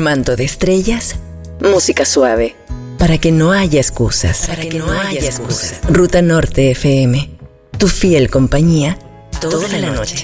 manto de estrellas, música suave, para que no haya excusas. Ruta Norte FM, tu fiel compañía toda la noche.